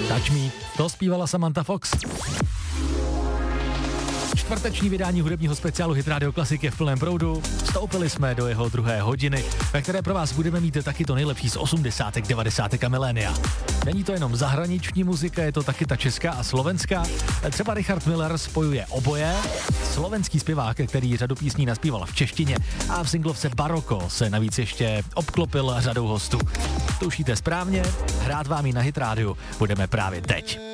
Touch Me, to zpívala Samantha Fox. Čtvrteční vydání hudebního speciálu Hit Radio Classic je v plném proudu. Vstoupili jsme do jeho druhé hodiny, ve které pro vás budeme mít taky to nejlepší z 80., 90. a milénia. Není to jenom zahraniční muzika, je to taky ta česká a slovenská. Třeba Richard Miller spojuje oboje. Slovenský zpěvák, který řadu písní naspíval v češtině a v singlovce Baroko se navíc ještě obklopil řadou hostů. Tušíte správně, hrát vám ji na Hit Radio budeme právě teď.